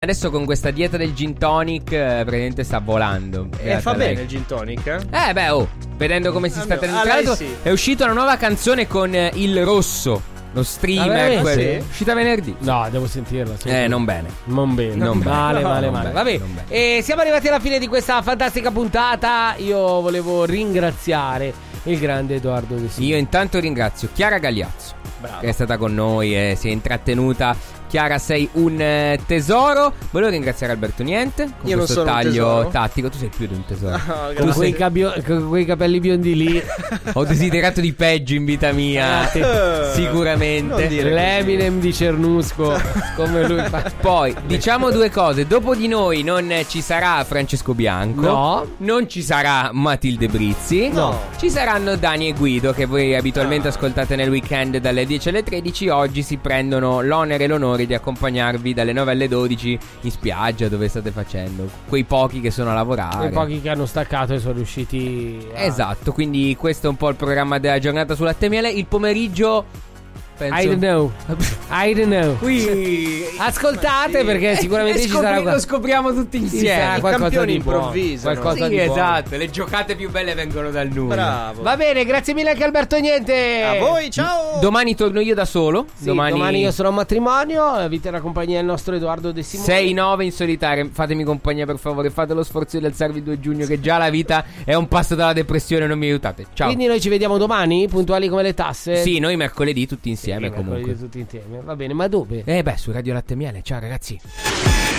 Adesso con questa dieta del gin tonic praticamente sta volando. Fa bene il gin tonic? Vedendo come si sta tenendo. lei sì. È uscita una nuova canzone con Il Rosso, lo streamer, sì? è uscita venerdì. No, devo sentirla. Non bene. Non bene. Non Male. bene. Vabbè. Non bene. E siamo arrivati alla fine di questa fantastica puntata. Io volevo ringraziare il grande Edoardo De Simo. Io intanto ringrazio Chiara Gagliazzo, che è stata con noi e si è intrattenuta. Chiara, sei un tesoro. Volevo ringraziare Alberto Niente con Io non questo sono un taglio tesoro. tattico. Tu sei più di un tesoro. Con quei capelli biondi lì. Ho desiderato di peggio in vita mia. Sicuramente. Non dire L'Eminem di Cernusco. Come lui fa. Poi diciamo due cose. Dopo di noi non ci sarà Francesco Bianco. No. Non ci sarà Matilde Brizzi. No. Ci saranno Dani e Guido, che voi abitualmente ascoltate nel weekend dalle 10 alle 13. Oggi si prendono l'onere e l'onore di accompagnarvi dalle 9 alle 12 in spiaggia, dove state facendo. Quei pochi che sono a lavorare. Quei pochi che hanno staccato e sono riusciti Esatto, quindi questo è un po' il programma della giornata sulla Miele. Il pomeriggio penso... I don't know. Ascoltate perché sicuramente ci sarà lo scopriamo tutti insieme. I campioni improvvisano. Qualcosa Sì, di buono. esatto, le giocate più belle vengono dal nulla. Bravo. Va bene, grazie mille anche Alberto Niente. A voi, ciao. Domani torno io da solo. Sì, domani io sono a matrimonio. Vi terrà compagnia il nostro Edoardo De Simone. 6-9 in solitaria. Fatemi compagnia per favore. Fate lo sforzo di alzarvi il 2 giugno, che già la vita è un passo dalla depressione. Non mi aiutate. Ciao. Quindi noi ci vediamo domani, puntuali come le tasse. Sì, noi mercoledì tutti insieme, Sì, comunque. tutti insieme. Va bene, ma dove? Su Radio Latte e Miele. Ciao ragazzi.